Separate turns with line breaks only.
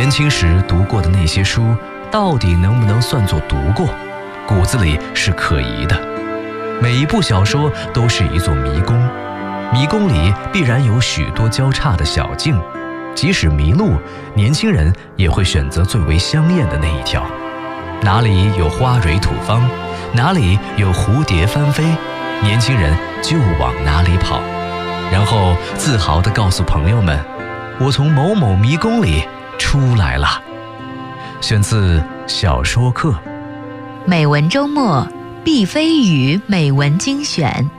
年轻时读过的那些书，到底能不能算作读过？骨子里是可疑的。每一部小说都是一座迷宫，迷宫里必然有许多交叉的小径，即使迷路，年轻人也会选择最为香艳的那一条。哪里有花蕊吐芳，哪里有蝴蝶翻飞，年轻人就往哪里跑，然后自豪地告诉朋友们，我从某某迷宫里出来了。选自小说课。
美文周末，毕飞宇美文精选。